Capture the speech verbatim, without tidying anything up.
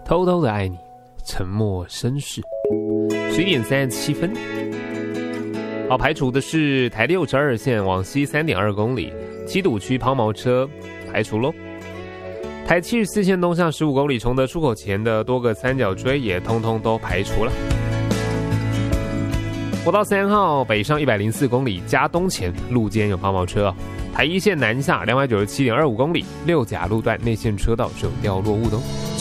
偷偷的爱你，沉默绅士。十一点三十七分。好，排除的是台六十二线往西 三点二公里，七堵区抛锚车排除咯。台七十四线东向十五公里崇德出口前的多个三角锥也通通都排除了。国道三号北上一百零四公里，嘉东前路肩有抛锚车、哦。台一线南下两百九十七点二五公里，六甲路段内线车道是有掉落物的、哦。